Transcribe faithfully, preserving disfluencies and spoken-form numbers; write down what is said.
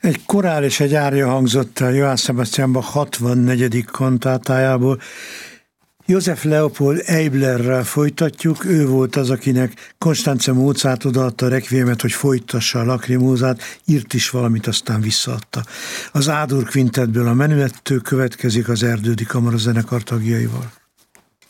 Egy korál és egy árja hangzott el Johann Sebastian Bach hatvannegyedik kantátájából. József Leopold Eiblerrel folytatjuk, ő volt az, akinek Constanze Mozart odaadta a rekviemet, hogy folytassa a Lacrimózát, írt is valamit, aztán visszaadta. Az Ádur Quintetből a menuettő következik az Erdődi Kamara zenekar tagjaival.